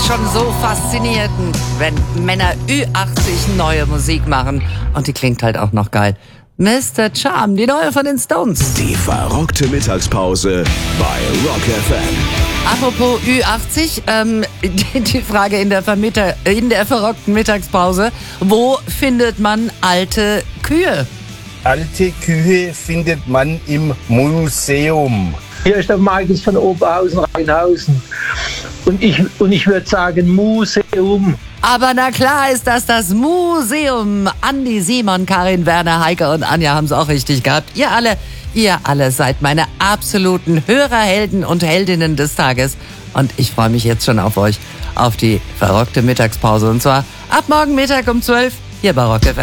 schon so faszinierend, wenn Männer Ü80 neue Musik machen. Und die klingt halt auch noch geil. Mr. Charm, die neue von den Stones. Die verrückte Mittagspause bei Rock FM. Apropos Ü80, die Frage in der verrückten Mittagspause. Wo findet man alte Kühe? Alte Kühe findet man im Museum. Hier ist der Markus von Oberhausen-Rheinhausen. Und ich würde sagen Museum. Aber na klar ist das Museum. Andi, Simon, Karin, Werner, Heike und Anja haben es auch richtig gehabt. Ihr alle seid meine absoluten Hörerhelden und Heldinnen des Tages. Und ich freue mich jetzt schon auf euch, auf die verrückte Mittagspause. Und zwar ab morgen Mittag um 12 hier bei Rock FM.